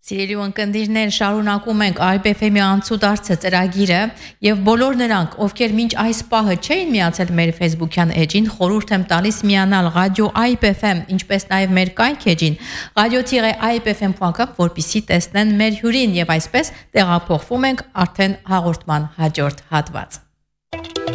Սիրելի ունկնդիրներ, շարունակում ենք IBFM-ի անցուդարձը ծրագիրը եւ բոլոր նրանք, ովքեր մինչ այս պահը չէին միացել մեր Facebook-յան էջին, խորհուրդ եմ տալիս միանալ ռադիո IBFM, ինչպես նաեւ մեր կայք էջին radio-ibfm.com, որպեսզի տեսնեն մեր հյուրին եւ այսպես տեղափոխվում ենք արդեն հաղորդման հաջորդ հատված։